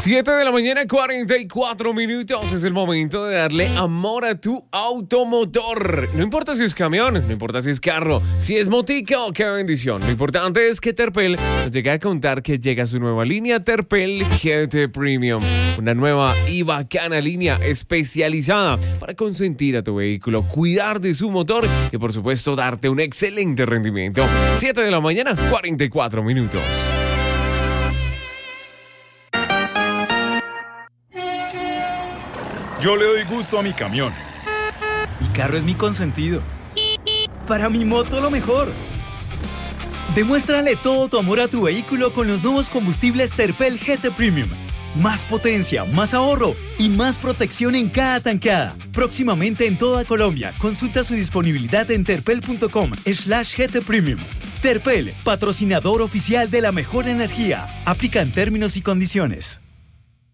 7 de la mañana, 44 minutos. Es el momento de darle amor a tu automotor. No importa si es camión, no importa si es carro, si es motico, qué bendición. Lo importante es que Terpel nos llega a contar que llega su nueva línea Terpel GT Premium. Una nueva y bacana línea especializada para consentir a tu vehículo, cuidar de su motor y por supuesto darte un excelente rendimiento. 7 de la mañana, 44 minutos. Yo le doy gusto a mi camión. Mi carro es mi consentido. Para mi moto lo mejor. Demuéstrale todo tu amor a tu vehículo con los nuevos combustibles Terpel GT Premium. Más potencia, más ahorro y más protección en cada tanqueada. Próximamente en toda Colombia. Consulta su disponibilidad en terpel.com/GT Premium. Terpel, patrocinador oficial de la mejor energía. Aplican términos y condiciones.